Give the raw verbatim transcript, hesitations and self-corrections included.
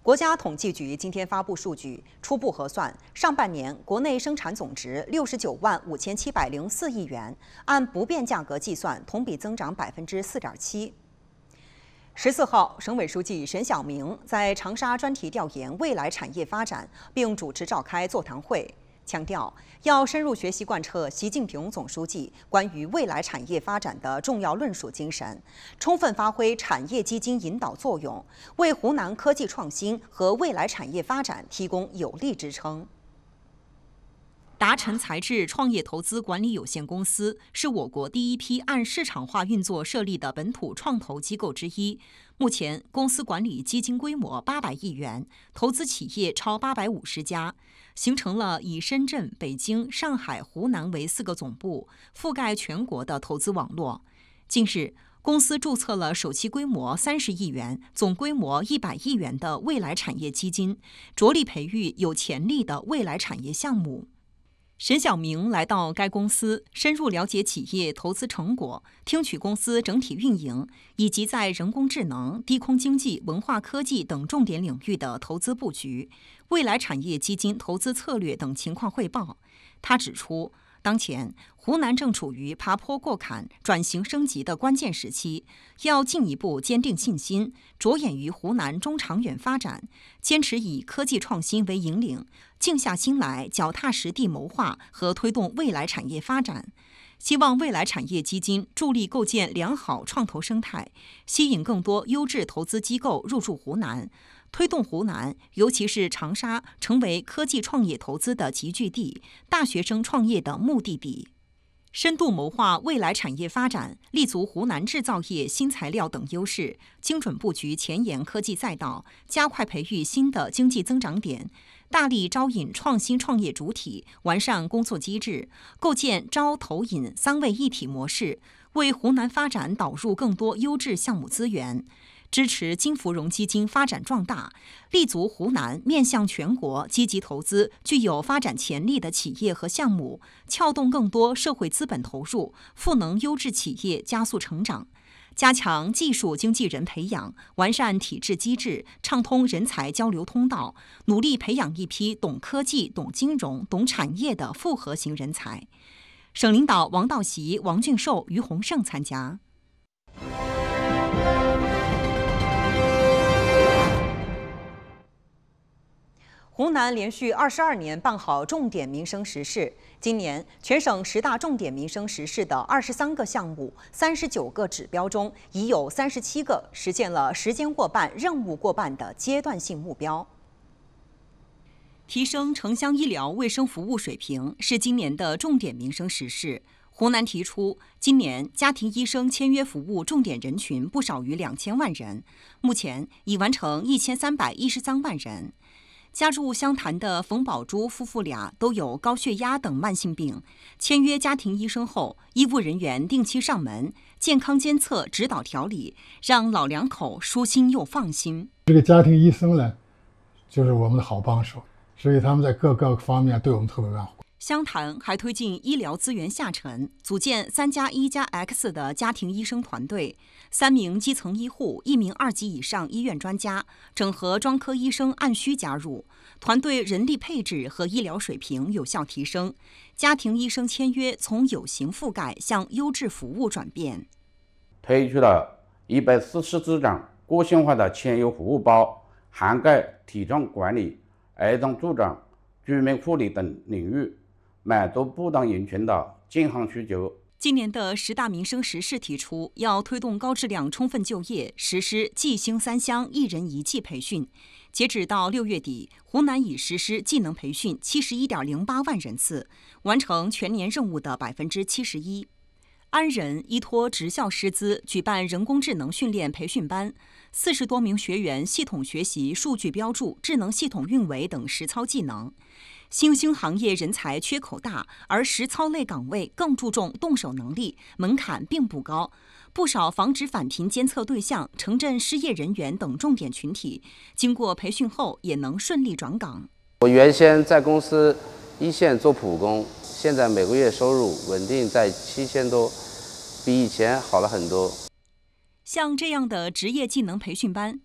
国家统计局今天发布数据，初步核算，上半年国内生产总值六十九万五千七百零四亿元，按不变价格计算，同比增长百分之四点七。十四号，省委书记沈晓明在长沙专题调研未来产业发展，并主持召开座谈会。 强调要深入学习贯彻习近平总书记关于未来产业发展的重要论述精神，充分发挥产业基金引导作用，为湖南科技创新和未来产业发展提供有力支撑。 达晨材质创业投资管理有限公司是我国第一批按市场化运作设立的本土创投机构之一。目前，公司管理基金规模八百亿元，投资企业超八百五十家，形成了以深圳、北京、上海、湖南为四个总部，覆盖全国的投资网络。近日，公司注册了首期规模三十亿元、总规模一百亿元的未来产业基金，着力培育有潜力的未来产业项目。 沈晓明来到该公司，深入了解企业投资成果，听取公司整体运营以及在人工智能、低空经济、文化科技等重点领域的投资布局、未来产业基金投资策略等情况汇报。他指出，当前湖南正处于爬坡过坎、转型升级的关键时期，要进一步坚定信心，着眼于湖南中长远发展，坚持以科技创新为引领。 静下心来，脚踏实地谋划和推动未来产业发展。希望未来产业基金助力构建良好创投生态，吸引更多优质投资机构入驻湖南，推动湖南，尤其是长沙，成为科技创业投资的集聚地，大学生创业的目的地。 深度谋划未来产业发展，立足湖南制造业、新材料等优势，精准布局前沿科技赛道，加快培育新的经济增长点，大力招引创新创业主体，完善工作机制，构建招投引三位一体模式，为湖南发展导入更多优质项目资源。 支持金芙蓉基金发展壮大，立足湖南面向全国，积极投资具有发展潜力的企业和项目，撬动更多社会资本投入，赋能优质企业加速成长。加强技术经纪人培养，完善体制机制，畅通人才交流通道，努力培养一批懂科技、懂金融、懂产业的复合型人才。省领导王道习、王俊寿、于洪胜参加。 湖南连续二十二年办好重点民生实事。今年全省十大重点民生实事的二十三个项目、三十九个指标中，已有三十七个实现了时间过半、任务过半的阶段性目标。提升城乡医疗卫生服务水平是今年的重点民生实事。湖南提出，今年家庭医生签约服务重点人群不少于两千万人，目前已完成一千三百一十三万人。 家住湘潭的冯宝珠夫妇俩都有高血压等慢性病，签约家庭医生后，医务人员定期上门健康监测、指导调理，让老两口舒心又放心。 这个家庭医生呢，就是我们的好帮手，所以他们在各个方面对我们特别关怀。 湘潭还推进医疗资源下沉，组建三加一加 X 的家庭医生团队，三名基层医护，一名二级以上医院专家，整合专科医生按需加入，团队人力配置和医疗水平有效提升，家庭医生签约从有形覆盖向优质服务转变。 推出了一百四十四张个性化的签约服务包，涵盖体重管理、儿童助长、居民护理等领域。 满足不同人群的健康需求。 今年的十大民生实事提出，要推动高质量充分就业，实施技兴三乡一人一技培训。截止到六月底，湖南已实施技能培训七十一点零八万人次，完成全年任务的百分之七十一。安仁依托职校师资举办人工智能训练培训班，四十多名学员系统学习数据标注、智能系统运维等实操技能。 新兴行业人才缺口大，而实操类岗位更注重动手能力，门槛并不高。不少防止返贫监测对象、城镇失业人员等重点群体，经过培训后也能顺利转岗。 我原先在公司一线做普工，现在每个月收入稳定在七千多，比以前好了很多。 像这样的职业技能培训班，